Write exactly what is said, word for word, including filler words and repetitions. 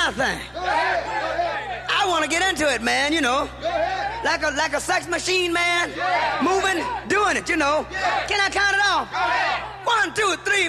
my thing. I want to get into it, man, you know. Like a like a sex machine, man. Moving, doing it, you know. Can I count it off? One, two, three,